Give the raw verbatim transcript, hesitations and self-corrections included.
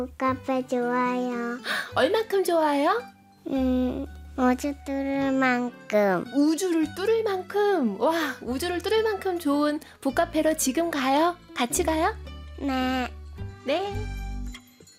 카페 좋아요. 얼만큼 좋아요? 음, 우주 뚫을 만큼. 우주를 뚫을 만큼. 와, 우주를 뚫을 만큼 좋은 북카페로 지금 가요? 같이 가요? 네. 네.